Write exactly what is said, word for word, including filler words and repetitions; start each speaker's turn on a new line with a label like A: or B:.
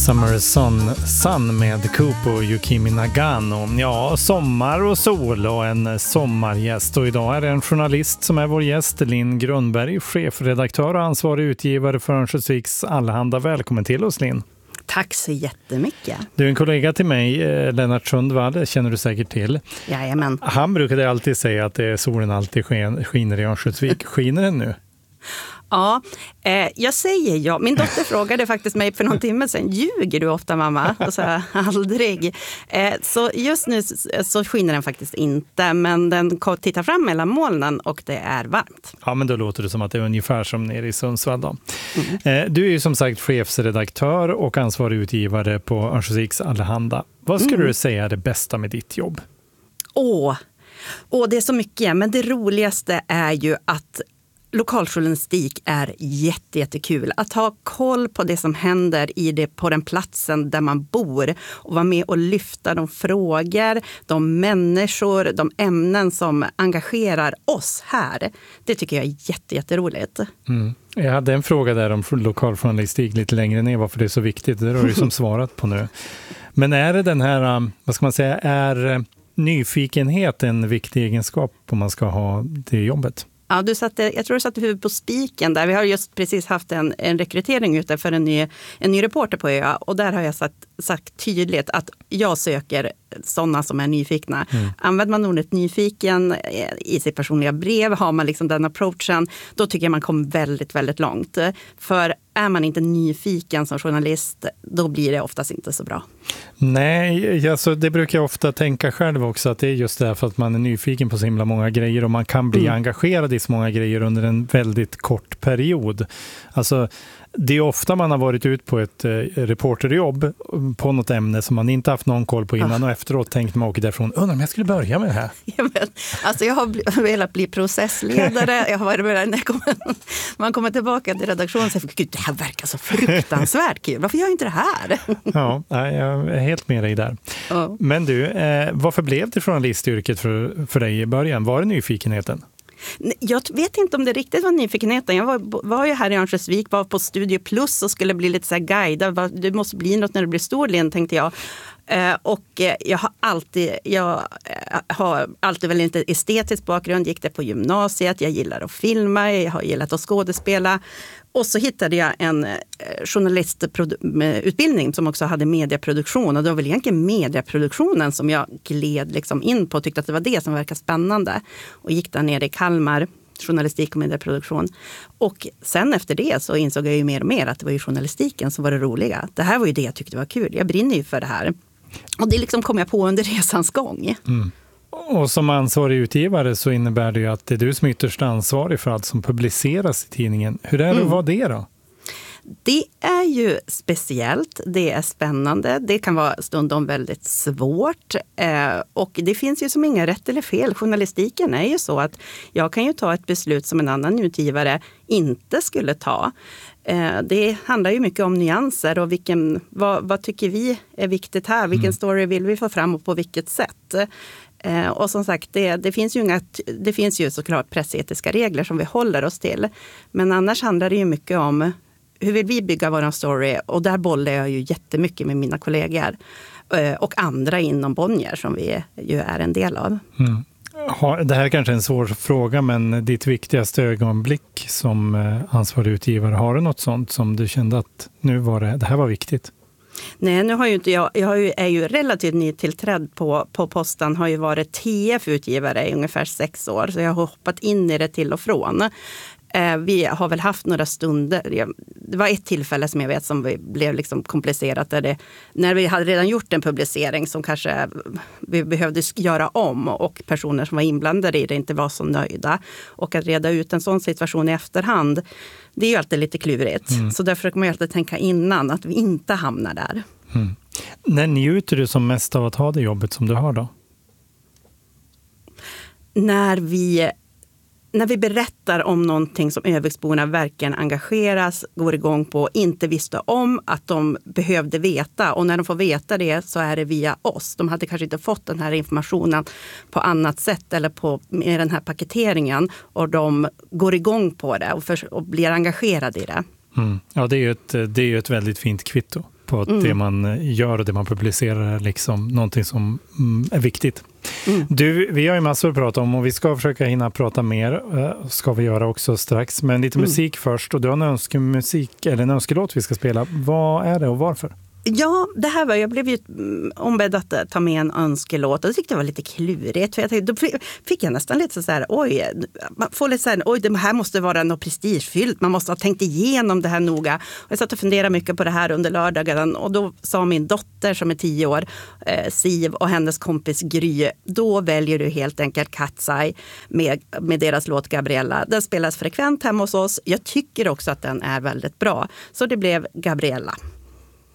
A: Summer Sun, Sun med Kupo och Yukimi Nagano. Ja, sommar och sol och en sommargäst. Och idag är det en journalist som är vår gäst, Linn Grundberg, chefredaktör och ansvarig utgivare för Örnsköldsviks Allehanda. Välkommen till oss, Linn.
B: Tack så jättemycket.
A: Du är en kollega till mig, Lennart Sundvall, känner du säkert till.
B: Jajamän.
A: Han brukade alltid säga att det är solen alltid sken, skiner i Örnsköldsvik. Skiner den nu?
B: Ja, eh, jag säger ja. Min dotter frågade faktiskt mig för någon timme sedan, ljuger du ofta, mamma? Och så aldrig. Eh, så just nu så skiner den faktiskt inte, men den tittar fram mellan molnen och det är varmt.
A: Ja, men då låter det som att det är ungefär som nere i Sundsvall då. Mm. Eh, du är ju som sagt chefsredaktör och ansvarig utgivare på Örnsköldsviks Allehanda. Vad skulle mm. du säga är det bästa med ditt jobb?
B: Åh, Åh, det är så mycket, men det roligaste är ju att lokaljournalistik är jätte, jättekul. Att ha koll på det som händer i det, på den platsen där man bor och vara med och lyfta de frågor, de människor, de ämnen som engagerar oss här. Det tycker jag är jätte, jätteroligt. Mm.
A: Jag hade en fråga där om lokaljournalistik lite längre ner, varför det är så viktigt. Det har du som svarat på nu. Men är det den här, vad ska man säga, är nyfikenhet en viktig egenskap om man ska ha det jobbet?
B: Ja, du satte, jag tror du satte huvudet på spiken där. Vi har just precis haft en, en rekrytering ute för en ny, en ny reporter på ÖA. Och där har jag sagt, sagt tydligt att jag söker sådana som är nyfikna. Mm. Använder man ordet nyfiken i sitt personliga brev, har man liksom den approachen, då tycker jag man kommer väldigt, väldigt långt. För är man inte nyfiken som journalist, då blir det oftast inte så bra.
A: Nej, alltså det brukar jag ofta tänka själv också, att det är just därför att man är nyfiken på så himla många grejer och man kan bli mm. engagerad i så många grejer under en väldigt kort period. Alltså det är ofta man har varit ut på ett eh, reporterjobb på något ämne som man inte haft någon koll på innan, ah. och efteråt tänkte man åka därifrån, undrar om jag skulle börja med det här.
B: Jag vet, alltså jag har bl- velat bli processledare, jag har varit med när kommer, man kommer tillbaka till redaktionen och säger, gud, det här verkar så fruktansvärt kul, varför gör jag inte det här?
A: Ja, jag är helt med dig där. Ah. Men du, eh, varför blev det journalistyrket för, för dig i början? Var det nyfikenheten?
B: Jag vet inte om det riktigt var nyfikenheten. Jag var, var ju här i Örnsköldsvik, var på Studio Plus och skulle bli lite så här guidad. Det måste bli något när det blir stor, Linn, tänkte jag. Eh, och jag har alltid, jag har alltid väl inte estetisk bakgrund, gick det på gymnasiet, jag gillar att filma, jag har gillat att skådespela. Och så hittade jag en journalistutbildning som också hade medieproduktion. Och det var väl egentligen medieproduktionen som jag gled liksom in på och tyckte att det var det som verkade spännande. Och gick där nere i Kalmar, journalistik och medieproduktion. Och sen efter det så insåg jag ju mer och mer att det var ju journalistiken som var det roliga. Det här var ju det jag tyckte var kul. Jag brinner ju för det här. Och det liksom kom jag på under resans gång. Mm.
A: Och som ansvarig utgivare så innebär det ju att det är du som är ytterst ansvarig för allt som publiceras i tidningen. Hur är det mm. att vara det då?
B: Det är ju speciellt, det är spännande, det kan vara stundom väldigt svårt eh, och det finns ju som inga rätt eller fel. Journalistiken är ju så att jag kan ju ta ett beslut som en annan utgivare inte skulle ta. Eh, det handlar ju mycket om nyanser och vilken, vad, vad tycker vi är viktigt här, vilken mm. story vill vi få fram och på vilket sätt. Eh, och som sagt, det, det, finns ju inga, det finns ju såklart pressetiska regler som vi håller oss till, men annars handlar det ju mycket om hur vill vi bygga vår story? Och där bollar jag ju jättemycket med mina kollegor och andra inom Bonnier som vi ju är en del av. Mm.
A: Det här är kanske en svår fråga, men ditt viktigaste ögonblick som ansvarig utgivare, har du något sånt som du kände att nu var det, det här var viktigt?
B: Nej, nu har ju inte jag, jag har ju, är ju relativt nytillträdd på, på posten, har ju varit T F-utgivare i ungefär sex år, så jag har hoppat in i det till och från. Vi har väl haft några stunder, det var ett tillfälle som jag vet som blev liksom komplicerat, där det, när vi hade redan gjort en publicering som kanske vi behövde göra om och personer som var inblandade i det inte var så nöjda. Och att reda ut en sån situation i efterhand, det är ju alltid lite klurigt. Mm. Så därför kan man ju alltid tänka innan att vi inte hamnar där.
A: Mm. När njuter du som mest av att ha det jobbet som du har då?
B: När vi... När vi berättar om någonting som Örnsköldsviksborna verkligen engageras, går igång på, inte visste om att de behövde veta. Och när de får veta det så är det via oss. De hade kanske inte fått den här informationen på annat sätt eller på, med den här paketeringen. Och de går igång på det och, för, och blir engagerade i det.
A: Mm. Ja, det är ju ett, det är ju ett väldigt fint kvitto på att
B: Mm.
A: det man gör och det man publicerar är liksom någonting som mm, är viktigt.
B: Mm.
A: Du, vi har ju massor att prata om och vi ska försöka hinna prata mer, ska vi göra också strax. Men lite
B: Mm.
A: musik först, och du har en önskemusik eller en önskelåt vi ska spela. Vad är det och varför?
B: Ja, det här var, jag blev ju ombedd att ta med en önskelåt och jag tyckte det var lite klurigt. För jag tänkte, då fick jag nästan lite så här, oj, man får lite så här, oj, det här måste vara något prestigefyllt. Man måste ha tänkt igenom det här noga. Och jag satt och funderade mycket på det här under lördagen och då sa min dotter som är tio år, eh, Siv, och hennes kompis Gry, då väljer du helt enkelt Katzai med, med deras låt Gabriella. Den spelas frekvent hemma hos oss. Jag tycker också att den är väldigt bra. Så det blev Gabriella.